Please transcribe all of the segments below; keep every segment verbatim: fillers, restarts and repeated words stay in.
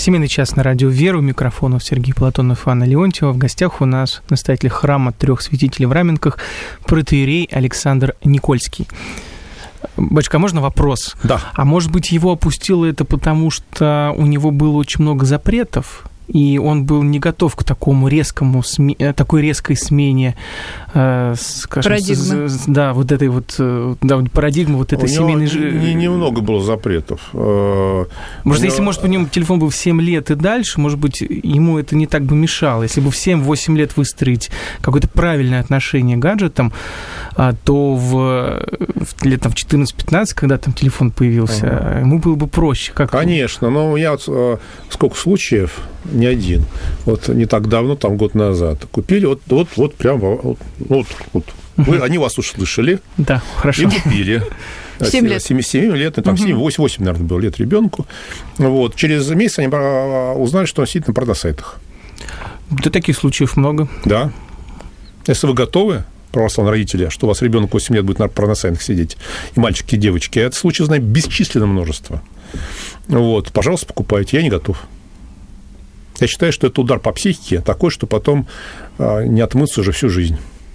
Семейный час на радио «Вера». У микрофонов Сергей Платонов и Анна Леонтьева. В гостях у нас настоятель храма трех святителей в Раменках, протоиерей Александр Никольский. Батюшка, а можно вопрос? Да. А может быть, его опустило это потому, что у него было очень много запретов, и он был не готов к такому резкому, такой резкой смене, э, скажем, парадигмы. С, да, вот этой вот, да, парадигмы вот этой у семейной жизни. Не, немного было запретов. Может, него... если, может, у него телефон был в семь лет и дальше, может быть, ему это не так бы мешало. Если бы в семь-восемь лет выстроить какое-то правильное отношение к гаджетам, то в, в лет там, в четырнадцать-пятнадцать, когда там телефон появился, ага. ему было бы проще. Как Конечно, но я вот сколько случаев, не один. Вот не так давно, там год назад, купили, вот, вот, вот прям, вот, вот, вот. Вы, они вас услышали. Да, хорошо. И купили. семь лет. семь лет, там семь, восемь, восемь, наверное, было лет ребенку. Вот. Через месяц они узнали, что он сидит на порносайтах. Да, таких случаев много. Да. Если вы готовы, православные родители, что у вас ребенок восемь лет будет на порносайтах сидеть, и мальчики, и девочки, это случаев, знаю, бесчисленное множество. Вот. Пожалуйста, покупайте. Я не готов. Я считаю, что это удар по психике такой, что потом не отмыться уже всю жизнь.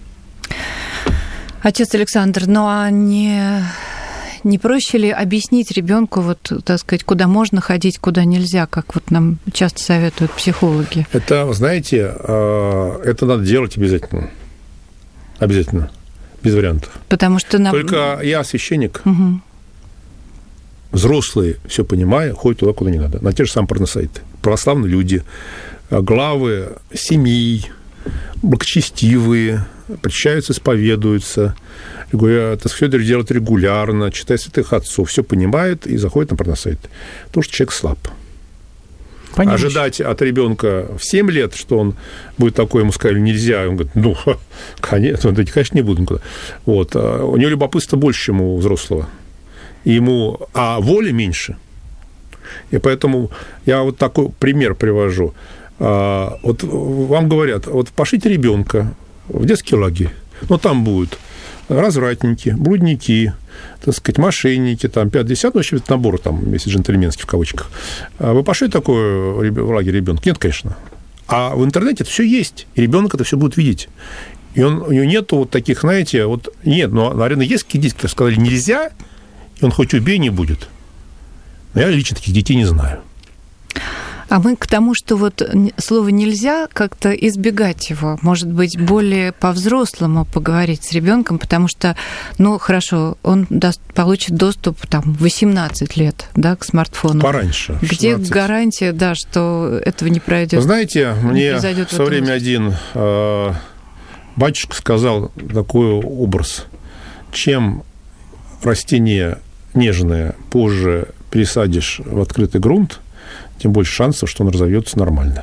Отец Александр, ну а не, не проще ли объяснить ребенку, вот, так сказать, куда можно ходить, куда нельзя, как вот нам часто советуют психологи? Это, знаете, это надо делать обязательно. Обязательно. Без вариантов. Потому что нам... Только я священник. Угу. Взрослые, все понимая, ходят туда, куда не надо. На те же самые порносайты. Православные люди, главы семей, благочестивые, причащаются, исповедуются. Это все делают регулярно, читают святых отцов, все понимают и заходят на порносайты. Потому что человек слаб. Понимаешь? Ожидать от ребенка в семь лет, что он будет такой, ему сказали, нельзя. И он говорит, ну, конечно, конечно, не буду никуда. Вот. У него любопытство больше, чем у взрослого. Ему, а воли меньше. И поэтому я вот такой пример привожу. Вот вам говорят, вот пошлите ребенка в детский лагерь, но там будут развратники, блудники, так сказать, мошенники, там, пять-десят, ну, вообще набор, там, если джентльменский в кавычках. Вы пошли такой в лагерь ребенка? Нет, конечно. А в интернете это все есть, и ребенок это все будет видеть. И он, у него нету вот таких, знаете, вот нет, но, наверное, есть какие-то дети, которые сказали нельзя, и он хоть убей, не будет. Но я лично таких детей не знаю. А мы к тому, что вот слово «нельзя» как-то избегать его, может быть, более по-взрослому поговорить с ребенком, потому что, ну, хорошо, он даст, получит доступ там в восемнадцать лет, да, к смартфону. Пораньше. Где шестнадцать. Гарантия, да, что этого не пройдет? Знаете, мне в свое время один э, батюшка сказал такой образ. Чем растение нежное позже пересадишь в открытый грунт, тем больше шансов, что он разовьется нормально.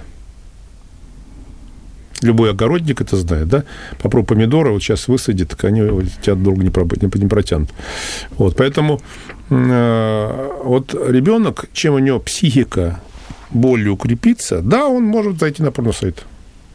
Любой огородник это знает, да? Попробуй помидоры, вот сейчас высадит, так они тебя долго не, не протянут. Вот, поэтому э, вот ребенок, чем у него психика более укрепится, да, он может зайти на порносайт.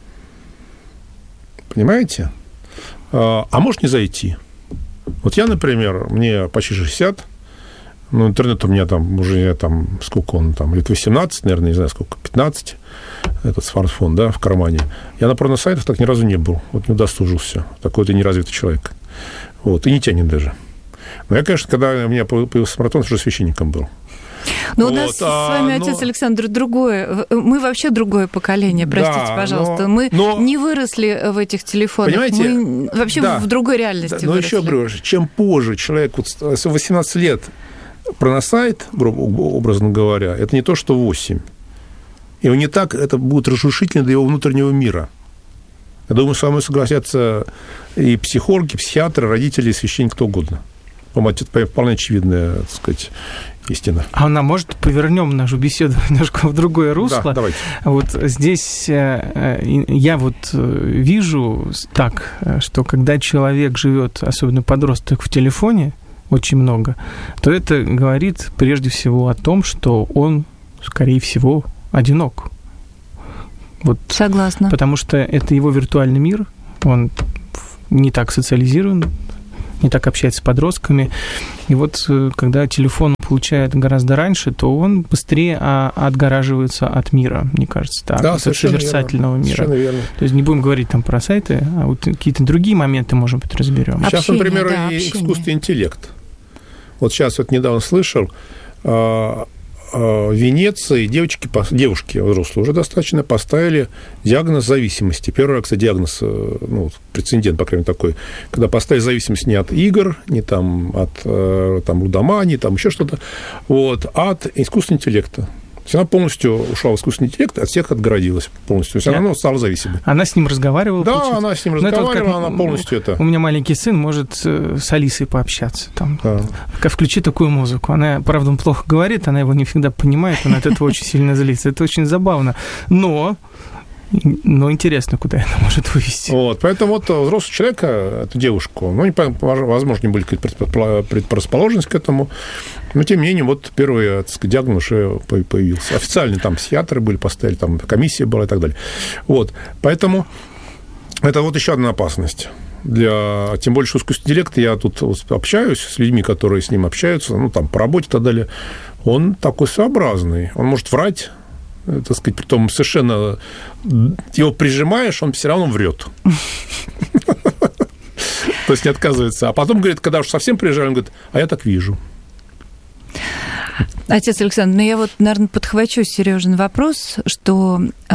Понимаете? А, а может не зайти. Вот я, например, мне почти шестьдесят, ну, интернет у меня там уже, там, сколько он там, лет восемнадцать, наверное, не знаю, сколько, пятнадцать, этот смартфон, да, в кармане. Я на порносайтах так ни разу не был, вот не удосужился. Такой-то неразвитый человек. Вот, и не тянет даже. Но я, конечно, когда у меня появился смартфон, уже священником был. Но вот, у нас а, с вами, отец но... Александр, другое. Мы вообще другое поколение, простите, да, пожалуйста. Но... Мы но... не выросли в этих телефонах. Понимаете? Мы вообще да. в другой реальности да, но выросли. еще говорю, чем позже человек, вот, восемнадцать лет, проносает, образно говоря, это не то, что восемь. И не так это будет разрушительно для его внутреннего мира. Я думаю, с вами согласятся и психологи, и психиатры, родители, и священники, кто угодно. По-моему, это вполне очевидная, так сказать, истина. А она может, повернем нашу беседу немножко в другое русло. Да, давайте. Вот здесь я вот вижу так, что когда человек живет, особенно подросток, в телефоне, очень много, то это говорит прежде всего о том, что он, скорее всего, одинок. Вот, согласна. Потому что это его виртуальный мир, он не так социализирован, не так общается с подростками. И вот когда телефон получает гораздо раньше, то он быстрее отгораживается от мира, мне кажется, так, да, от созерцательного мира. Совершенно верно. То есть не будем говорить там про сайты, а вот какие-то другие моменты, может быть, разберем. Сейчас, общение, например, да, и общение. искусственный интеллект. Вот сейчас вот недавно слышал, в Венеции девочки, девушки взрослые уже достаточно поставили диагноз зависимости. Первый раз, кстати, диагноз, ну, прецедент, по крайней мере, такой, когда поставили зависимость не от игр, не там, от там, лудомании, там еще что-то, вот, а от искусственного интеллекта. То есть она полностью ушла в искусственный интеллект, от всех отгородилась полностью. То есть она стала зависимой. Она с ним разговаривала? Да, получается? она с ним разговаривала, вот она полностью это... У меня маленький сын может с Алисой пообщаться. Там, да. Включи такую музыку. Она, правда, он плохо говорит, она его не всегда понимает, она от этого очень сильно злится. Это очень забавно. Но... Но интересно, куда это может вывести. Вот, поэтому вот взрослого человека, эту девушку, ну, не, возможно, не были предрасположенность к этому, но, тем не менее, вот первый, так сказать, диагноз уже появился. Официально там психиатры были поставили, там комиссия была и так далее. Вот, поэтому это вот еще одна опасность. Для, тем более, что искусственный интеллект, я тут общаюсь с людьми, которые с ним общаются, ну, там, по работе и так далее, он такой своеобразный, он может врать, так сказать, притом совершенно его прижимаешь, он все равно врет. То есть не отказывается. А потом, говорит, когда уж совсем прижали, он говорит, а я так вижу. Отец Александр, ну я вот, наверное, подхвачу Серёжин вопрос, что э,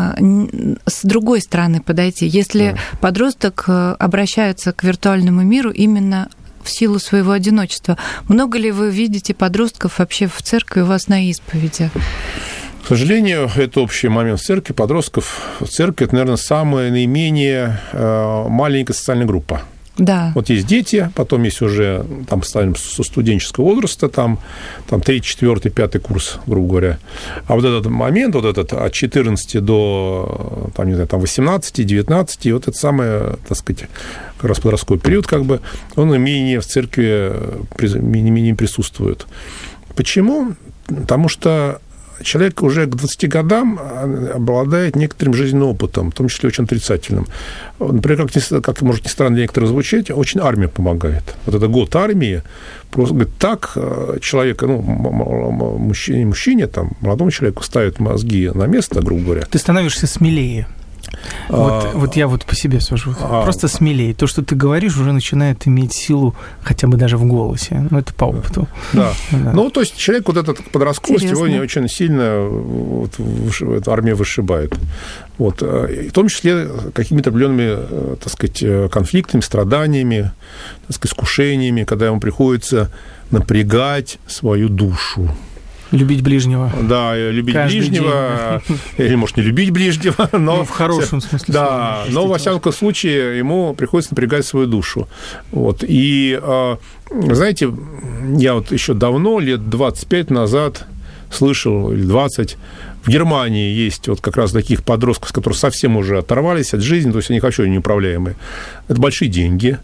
с другой стороны подойти. Если да. подросток обращается к виртуальному миру именно в силу своего одиночества, много ли вы видите подростков вообще в церкви у вас на исповеди? К сожалению, это общий момент в церкви. Подростков в церкви – это, наверное, самая наименее маленькая социальная группа. Да. Вот есть дети, потом есть уже, там, ставим со студенческого возраста, там, там третий, четвертый, пятый курс, грубо говоря. А вот этот момент, вот этот от четырнадцати до, там, не знаю, там, восемнадцати, девятнадцати, вот это самый, так сказать, как раз подростковый период, как бы, он менее в церкви менее присутствует. Почему? Потому что человек уже к двадцати годам обладает некоторым жизненным опытом, в том числе очень отрицательным. Например, как, как может ни странно для некоторых звучать, очень армия помогает. Вот это год армии, просто говорит, так человека, ну, мужчине, мужчине там, молодому человеку ставят мозги на место, грубо говоря. Ты становишься смелее. Вот, а, вот я вот по себе сужу. А, Просто смелее. То, что ты говоришь, уже начинает иметь силу хотя бы даже в голосе. Ну, это по опыту. Да. да. Ну, то есть человек вот этот подростковость, его не очень сильно вот, армия вышибает. Вот. И в том числе какими-то определенными, так сказать, конфликтами, страданиями, так сказать, искушениями, когда ему приходится напрягать свою душу. Любить ближнего. Да, любить Каждый ближнего, день. Или, может, не любить ближнего, но... Ну, в хорошем смысле. Да, но, во всяком случае, ему приходится напрягать свою душу. Вот. И, знаете, я вот еще давно, лет двадцать пять назад слышал, или двадцать, в Германии есть вот как раз таких подростков, которые совсем уже оторвались от жизни, то есть они вообще неуправляемые. Это большие деньги.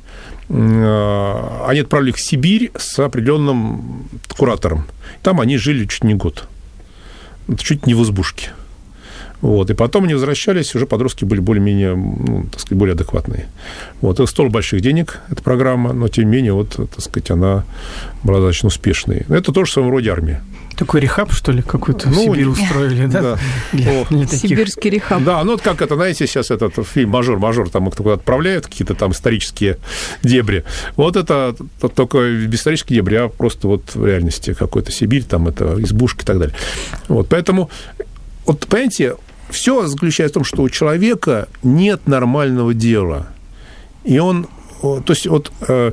Они отправили их в Сибирь с определенным куратором. Там они жили чуть не год. Чуть не в избушке. Вот. И потом они возвращались, уже подростки были более-менее, ну, так сказать, более адекватные. Вот. Это стоило больших денег, эта программа, но, тем не менее, вот, так сказать, она была достаточно успешной. Это тоже в своем роде армия. Такой рехаб, что ли, какой-то ну, в Сибирь устроили, да? да. Для, для Сибирский рехаб. Да, ну, вот как это, знаете, сейчас этот фильм «Мажор», «Мажор», там их куда-то отправляют, какие-то там исторические дебри. Вот это только без исторических дебри, а просто вот в реальности какой-то Сибирь, там это избушка и так далее. Вот, поэтому, вот, понимаете, все заключается в том, что у человека нет нормального дела. И он, то есть, вот...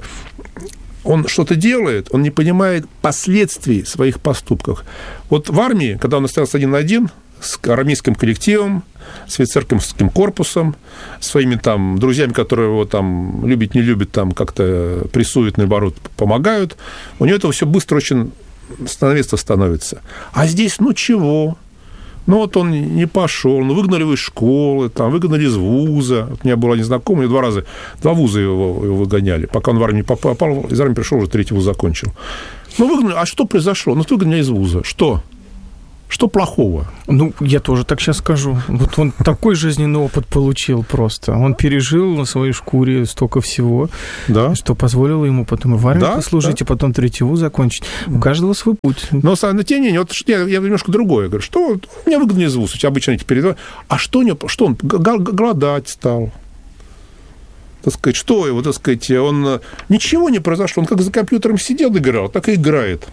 он что-то делает, он не понимает последствий своих поступков. Вот в армии, когда он остался один на один с армейским коллективом, с офицерским корпусом, своими там друзьями, которые его там любят, не любят, там как-то прессуют, наоборот, помогают, у него этого все быстро очень становится становится. А здесь, ну чего? Ну, вот он не пошел, ну, выгнали его из школы, там, выгнали из вуза. Вот у меня была незнакомая, два раза, два вуза его, его выгоняли. Пока он в армию попал, из армии пришел, уже третий вуз закончил. Ну, выгнали, а что произошло? Ну, выгнали из вуза. Что? Что плохого? Ну, я тоже так сейчас скажу. Вот он такой жизненный опыт получил просто. Он пережил на своей шкуре столько всего, да. что позволило ему потом и в армии да, послужить, да. и потом третий вуз закончить. У каждого свой путь. Но, на тем не менее, вот я, я немножко другое говорю. Что у меня выгодно из вуз, у тебя обычно эти передавают. А что у него, что он голодать стал? Так сказать, что его, так сказать, он... Ничего не произошло. Он как за компьютером сидел, играл, так и играет.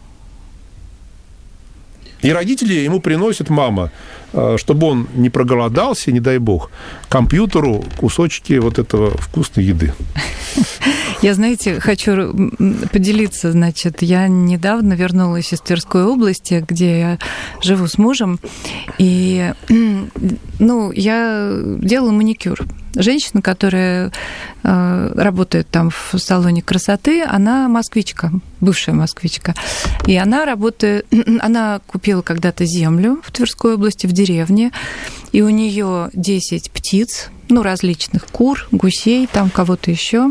И родители ему приносят, мама, чтобы он не проголодался, не дай бог, компьютеру кусочки вот этого вкусной еды. Я, знаете, хочу поделиться, значит, я недавно вернулась из Тверской области, где я живу с мужем, и, ну, я делала маникюр. Женщина, которая э, работает там в салоне красоты, она москвичка, бывшая москвичка. И она работает, она купила когда-то землю в Тверской области, в деревне, и у нее десять птиц, ну, различных, кур, гусей, там кого-то еще,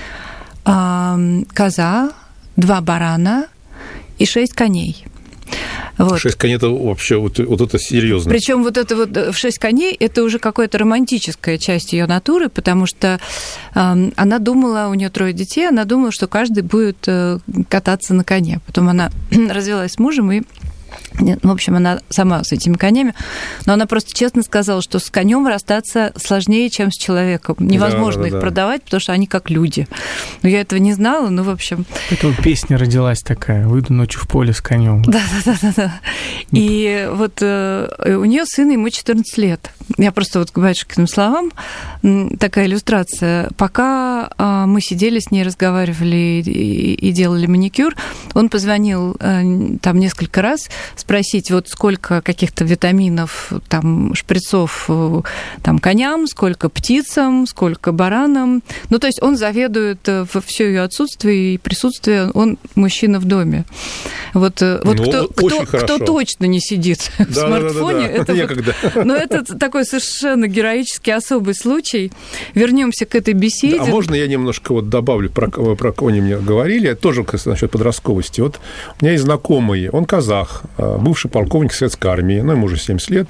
э, коза, два барана и шесть коней. Вот. Шесть коней – это вообще вот, вот это серьезно. Причем вот это вот в шесть коней – это уже какая-то романтическая часть ее натуры, потому что э, она думала, у нее трое детей, она думала, что каждый будет э, кататься на коне. Потом она развелась с мужем и в общем, она сама с этими конями, но она просто честно сказала, что с конем расстаться сложнее, чем с человеком. Невозможно да, да, их да. продавать, потому что они как люди. Но я этого не знала, ну, в общем... Поэтому песня родилась такая: «Выйду ночью в поле с конем». Да-да-да. И вот э, у нее сын, ему четырнадцать лет. Я просто вот к батюшкиным словам, такая иллюстрация. Пока э, мы сидели с ней, разговаривали и, и делали маникюр, он позвонил э, там несколько раз, спросить, вот сколько каких-то витаминов, там, шприцов там, коням, сколько птицам, сколько баранам. Ну, то есть он заведует во все ее отсутствие и присутствие, он мужчина в доме. Вот, вот ну, кто, кто, кто точно не сидит да, в смартфоне, да, да, да. это, вот, ну, это такой совершенно героический особый случай. Вернемся к этой беседе. Да, а можно я немножко вот добавлю про, про кого они мне говорили, тоже насчет подростковости. Вот у меня есть знакомый, он казах, бывший полковник советской армии, ну, ему уже семьдесят лет.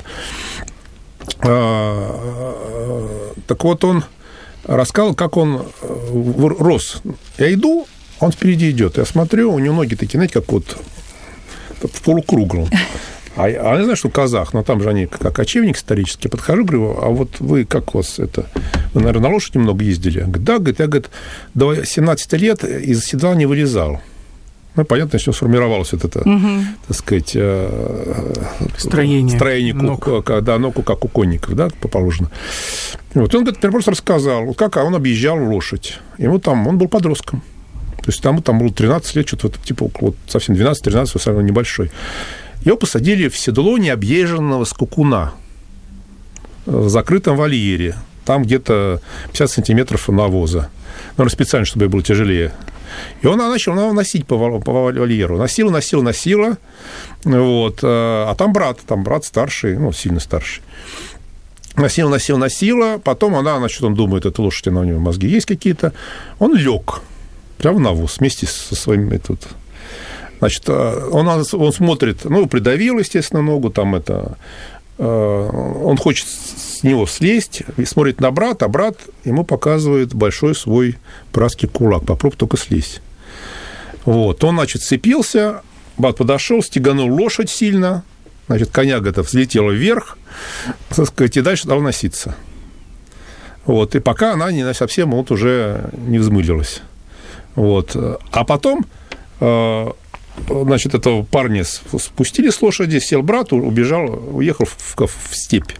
Так вот, он рассказал, как он рос. Я иду, он впереди идет. Я смотрю, у него ноги такие, знаете, как вот в полукруглом. А, а я знаю, что казах, но там же они как кочевник исторический. Подхожу, говорю, а вот вы как у вас это... Вы, наверное, на лошади много ездили? Говорит, да, говорит, я, говорит, до семнадцати лет из седла не вылезал. Ну, понятно, что сформировалось вот это, угу. так сказать, строение, строение ног. Ку, да, ног, как у конников, да, положено. Вот он, говорит, просто рассказал, как он объезжал лошадь. Ему там, он был подростком. То есть там, там было тринадцать лет, что-то типа вот, совсем двенадцать-тринадцать, совсем небольшой. Его посадили в седло необъезженного скакуна в закрытом вольере. Там где-то пятьдесят сантиметров навоза. Наверное, специально, чтобы было тяжелее. И он начал носить по вольеру. Носила, носила, носила. Вот. А там брат, там брат старший, ну, сильно старший. Носила, носила, носила. Потом она, значит, он думает, эта лошадь, она у него мозги есть какие-то. Он лег прямо в навоз вместе со своим... Этот, значит, он, он смотрит, ну, придавил, естественно, ногу, там это... Он хочет с него слезть, и смотрит на брата, а брат ему показывает большой свой братский кулак. Попробуй только слезть. Вот. Он, значит, сцепился, брат подошел, стеганул лошадь сильно, значит, коняга-то взлетела вверх, так сказать, и дальше стала носиться. Вот. И пока она не совсем вот уже не взмылилась. Вот. А потом... Значит, этого парня спустили с лошади, сел брат, убежал, уехал в, в степь.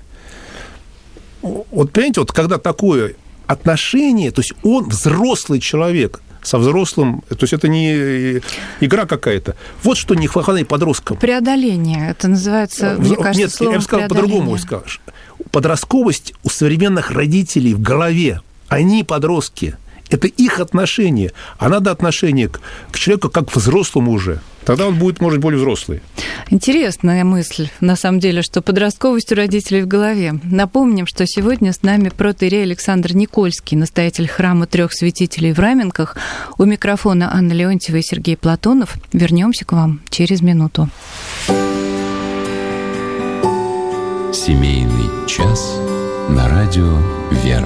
Вот, понимаете, вот когда такое отношение, то есть он взрослый человек со взрослым, то есть это не игра какая-то. Вот что не хватает подросткам. Преодоление, это называется, мне кажется, Нет, словом я бы сказал по-другому. Подростковость у современных родителей в голове. Они подростки. Это их отношение. А надо отношение к, к человеку как к взрослому уже. Тогда он будет, может, более взрослый. Интересная мысль, на самом деле, что подростковость у родителей в голове. Напомним, что сегодня с нами протоиерей Александр Никольский, настоятель храма трех святителей в Раменках. У микрофона Анна Леонтьева и Сергей Платонов. Вернемся к вам через минуту. Семейный час на радио «Вера».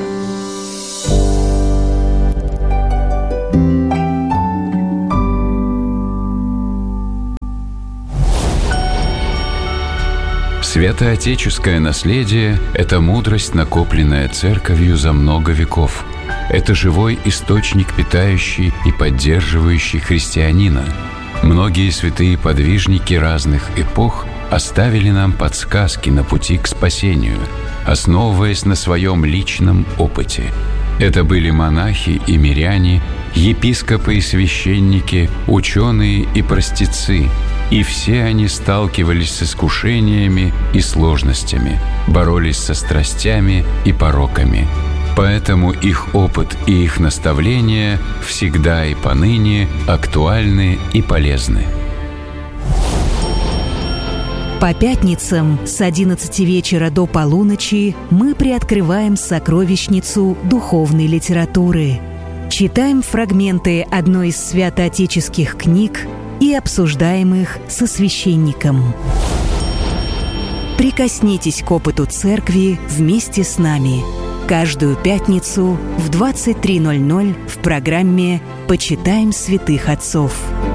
Святоотеческое наследие – это мудрость, накопленная Церковью за много веков. Это живой источник, питающий и поддерживающий христианина. Многие святые подвижники разных эпох оставили нам подсказки на пути к спасению, основываясь на своем личном опыте. Это были монахи и миряне, епископы и священники, ученые и простецы. И все они сталкивались с искушениями и сложностями, боролись со страстями и пороками. Поэтому их опыт и их наставления всегда и поныне актуальны и полезны. По пятницам с одиннадцати вечера до полуночи мы приоткрываем сокровищницу духовной литературы. Читаем фрагменты одной из святоотеческих книг и обсуждаем их со священником. Прикоснитесь к опыту Церкви вместе с нами. Каждую пятницу в двадцать три ноль ноль в программе «Почитаем святых отцов».